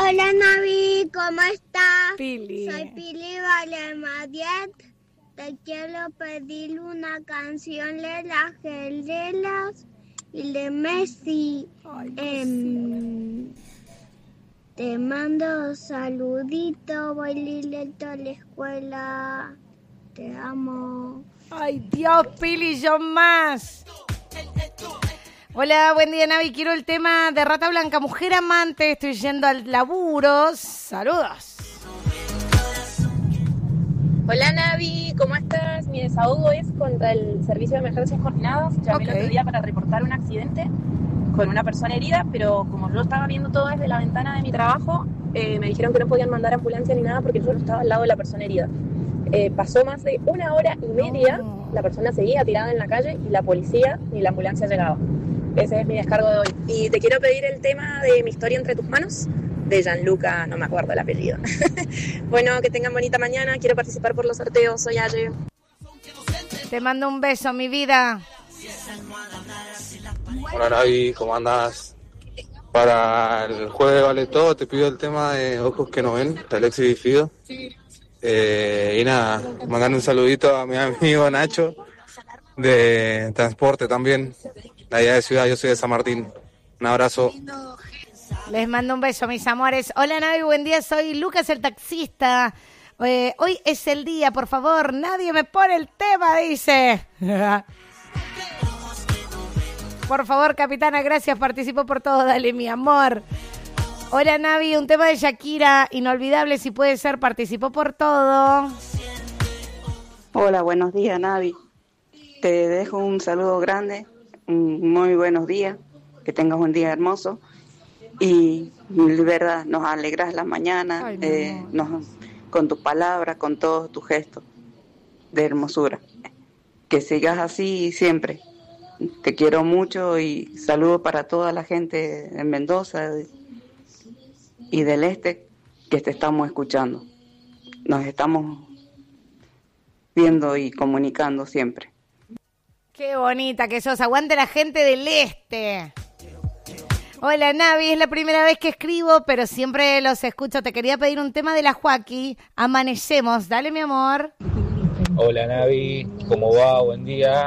Hola Navi, ¿cómo estás? Pili. Soy Pili Valemadiet. Te quiero pedir una canción de las Gemelas y de Messi. Te mando saludito, voy directo a la escuela. Te amo. Ay, Dios, Pili, yo más. Hola, buen día, Navi. Quiero el tema de Rata Blanca, mujer amante. Estoy yendo al laburo. Saludos. Hola Navi, ¿cómo estás? Mi desahogo es contra el servicio de emergencias coordinadas. Llamé el otro día para reportar un accidente con una persona herida, pero como yo estaba viendo todo desde la ventana de mi trabajo, me dijeron que no podían mandar ambulancia ni nada porque yo no estaba al lado de la persona herida. Pasó más de 1 hora y media, la persona seguía tirada en la calle y la policía ni la ambulancia llegaba. Ese es mi descargo de hoy. Y te quiero pedir el tema de Mi historia entre tus manos, de Gianluca, no me acuerdo el apellido. Bueno, que tengan bonita mañana, quiero participar por los sorteos, soy Aye. Te mando un beso, mi vida. Hola Navi, ¿cómo andas? Para el jueves vale todo, te pido el tema de Ojos que no ven, de Alexis y Fido. Y nada, mandarle un saludito a mi amigo Nacho, de transporte también, de allá de Ciudad, yo soy de San Martín. Un abrazo. Les mando un beso, mis amores. Hola, Navi, buen día. Soy Lucas, el taxista. Hoy es el día, por favor. Nadie me pone el tema, dice. Por favor, capitana, gracias. Participo por todo. Dale, mi amor. Hola, Navi. Un tema de Shakira. Inolvidable, si puede ser. Participó por todo. Hola, buenos días, Navi. Te dejo un saludo grande. Muy buenos días. Que tengas un día hermoso. Y de verdad nos alegras la mañana. Ay, con tus palabras, con todos tus gestos de hermosura. Que sigas así siempre. Te quiero mucho y saludo para toda la gente de Mendoza y del este que te estamos escuchando. Nos estamos viendo y comunicando siempre. Qué bonita que sos. Aguante la gente del este. Hola, Navi, es la primera vez que escribo, pero siempre los escucho. Te quería pedir un tema de la Joaquí. Amanecemos. Dale, mi amor. Hola, Navi, ¿cómo va? Buen día.